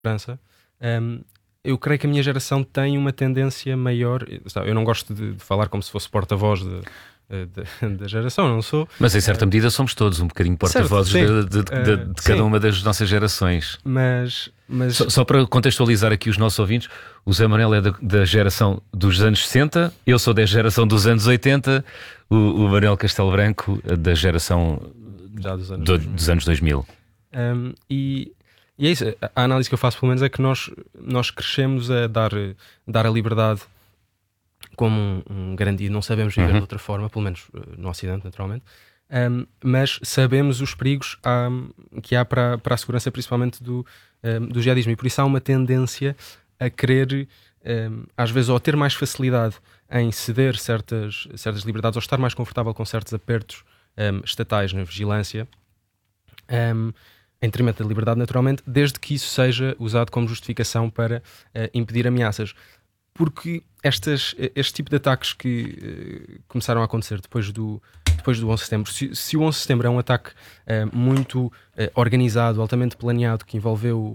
segurança, eu creio que a minha geração tem uma tendência maior. Eu não gosto de falar como se fosse porta-voz da geração, não sou. Mas em certa medida somos todos um bocadinho porta-vozes de cada uma das nossas gerações. Mas... Só para contextualizar aqui os nossos ouvintes, o Zé Manuel é da geração dos anos 60, eu sou da geração dos anos 80, o Manuel Castelo Branco da geração já dos anos 2000. E é isso, a análise que eu faço pelo menos é que nós crescemos a dar a liberdade como um garantido. Não sabemos viver de outra forma, pelo menos no Ocidente, naturalmente, mas sabemos os perigos que há para a segurança, principalmente do jihadismo, e por isso há uma tendência a querer, às vezes, ou ter mais facilidade em ceder certas liberdades, ou estar mais confortável com certos apertos estatais na vigilância, em detrimento da liberdade, naturalmente, desde que isso seja usado como justificação para impedir ameaças. Porque este tipo de ataques que começaram a acontecer depois do 11 de setembro, se o 11 de setembro é um ataque muito organizado, altamente planeado, que envolveu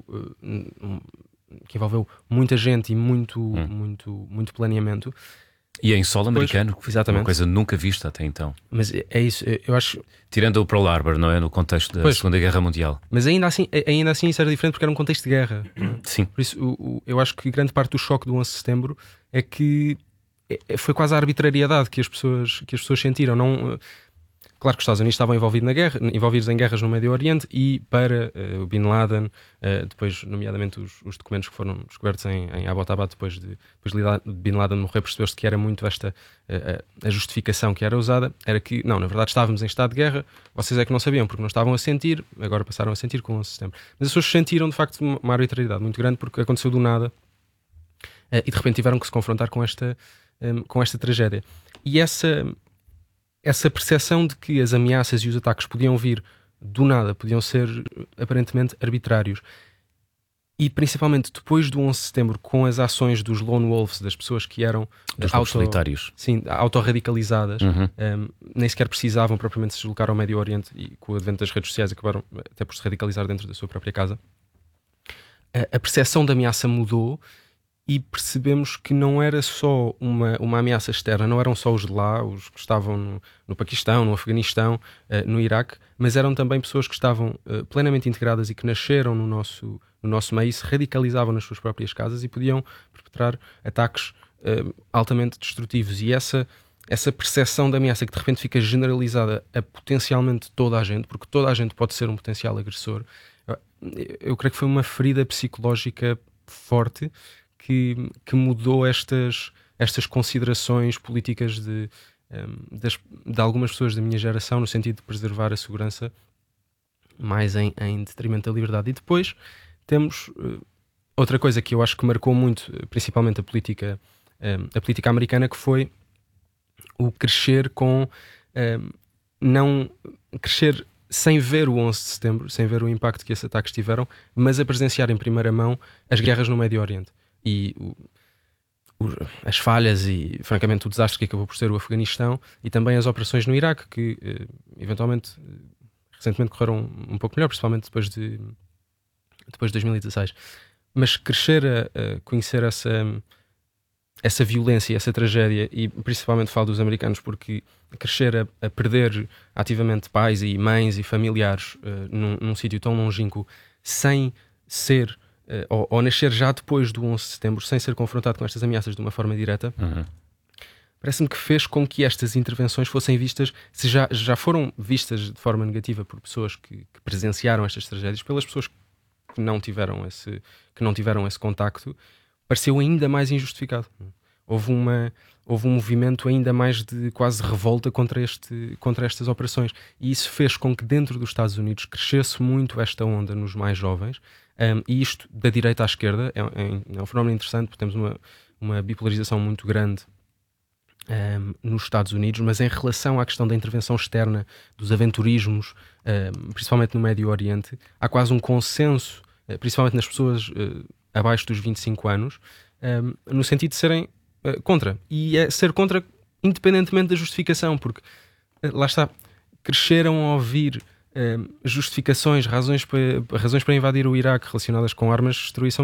muita gente e muito planeamento. E em solo americano, exatamente. Uma coisa nunca vista até então. Mas é isso, eu acho... Tirando o Pearl Harbor, não é? No contexto da Segunda Guerra Mundial. Mas ainda assim isso era diferente porque era um contexto de guerra. Sim. Por isso, eu acho que grande parte do choque do 11 de setembro é que foi quase a arbitrariedade que as pessoas sentiram. Não... Claro que os Estados Unidos estavam envolvidos em guerras no Médio Oriente, e para o Bin Laden, depois, nomeadamente, os documentos que foram descobertos em Abbottabad, depois de Bin Laden morrer, percebeu-se que era muito esta a justificação que era usada, era que, não, na verdade estávamos em estado de guerra, vocês é que não sabiam, porque não estavam a sentir, agora passaram a sentir com o 11 de setembro. Mas as pessoas sentiram, de facto, uma arbitrariedade muito grande, porque aconteceu do nada, e de repente tiveram que se confrontar com esta tragédia. E essa percepção de que as ameaças e os ataques podiam vir do nada, podiam ser aparentemente arbitrários, e principalmente depois do 11 de setembro, com as ações dos lone wolves, das pessoas que eram solitários, autorradicalizadas, nem sequer precisavam propriamente se deslocar ao Médio Oriente, e com o advento das redes sociais acabaram até por se radicalizar dentro da sua própria casa. A percepção da ameaça mudou, e percebemos que não era só uma ameaça externa, não eram só os de lá, os que estavam no Paquistão, no Afeganistão, no Iraque, mas eram também pessoas que estavam plenamente integradas e que nasceram no nosso meio, e se radicalizavam nas suas próprias casas e podiam perpetrar ataques altamente destrutivos. E essa percepção da ameaça, que de repente fica generalizada a potencialmente toda a gente, porque toda a gente pode ser um potencial agressor, eu creio que foi uma ferida psicológica forte que mudou estas considerações políticas de algumas pessoas da minha geração, no sentido de preservar a segurança mais em detrimento da liberdade. E depois temos outra coisa que eu acho que marcou muito, principalmente a política americana, que foi o crescer não crescer sem ver o 11 de setembro, sem ver o impacto que esses ataques tiveram, mas a presenciar em primeira mão as guerras no Médio Oriente. E as falhas e, francamente, o desastre que acabou por ser o Afeganistão, e também as operações no Iraque, que eventualmente, recentemente correram um pouco melhor, principalmente depois de 2016. Mas crescer a conhecer essa violência, essa tragédia, e principalmente falo dos americanos, porque crescer a perder ativamente pais e mães e familiares num sítio tão longínquo, sem ser... ou nascer já depois do 11 de setembro, sem ser confrontado com estas ameaças de uma forma direta, parece-me que fez com que estas intervenções fossem vistas, se já foram vistas de forma negativa por pessoas que presenciaram estas tragédias, pelas pessoas que não tiveram esse contacto, pareceu ainda mais injustificado. Houve um movimento ainda mais de quase revolta contra estas operações, e isso fez com que dentro dos Estados Unidos crescesse muito esta onda nos mais jovens. E isto da direita à esquerda é um fenómeno interessante, porque temos uma bipolarização muito grande nos Estados Unidos, mas em relação à questão da intervenção externa, dos aventurismos, principalmente no Médio Oriente, há quase um consenso, principalmente nas pessoas abaixo dos 25 anos, no sentido de serem contra. E é ser contra independentemente da justificação, porque lá está, cresceram a ouvir justificações, razões para invadir o Iraque relacionadas com armas de destruição